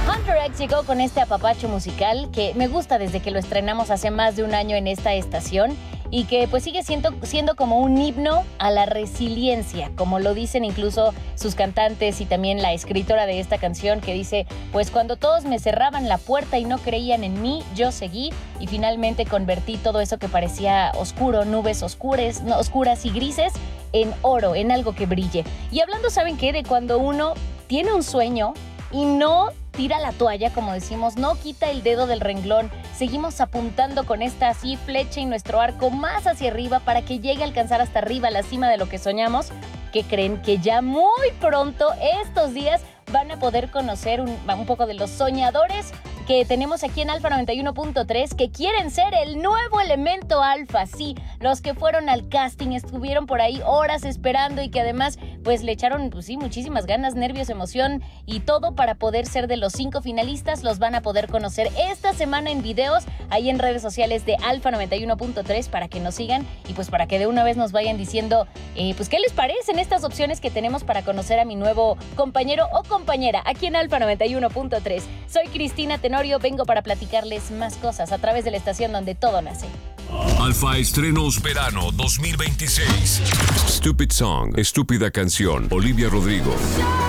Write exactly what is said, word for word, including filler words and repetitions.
Hunter X llegó con este apapacho musical que me gusta desde que lo estrenamos hace más de un año en esta estación y que pues sigue siendo, siendo como un himno a la resiliencia, como lo dicen incluso sus cantantes y también la escritora de esta canción, que dice: pues cuando todos me cerraban la puerta y no creían en mí, yo seguí y finalmente convertí todo eso que parecía oscuro, nubes oscuras, no, oscuras y grises, en oro, en algo que brille. Y hablando, ¿saben qué? De cuando uno tiene un sueño y no tira la toalla, como decimos, no quita el dedo del renglón, seguimos apuntando con esta así flecha y nuestro arco más hacia arriba para que llegue a alcanzar hasta arriba la cima de lo que soñamos. ¿Qué creen? Que ya muy pronto, estos días, van a poder conocer un, un poco de los soñadores que tenemos aquí en Alfa noventa y uno punto tres, que quieren ser el nuevo elemento alfa. Sí, los que fueron al casting, estuvieron por ahí horas esperando y que además pues le echaron, pues sí, muchísimas ganas, nervios, emoción y todo para poder ser de los cinco finalistas. Los van a poder conocer esta semana en videos, ahí en redes sociales de Alfa noventa y uno punto tres, para que nos sigan y pues para que de una vez nos vayan diciendo eh, pues qué les parecen estas opciones que tenemos para conocer a mi nuevo compañero o compañera aquí en Alfa noventa y uno punto tres. Soy Cristina Tenorio, vengo para platicarles más cosas a través de la estación donde todo nace. Alfa Estrenos Verano dos mil veintiséis. Stupid Song, Estúpida Canción, Olivia Rodrigo.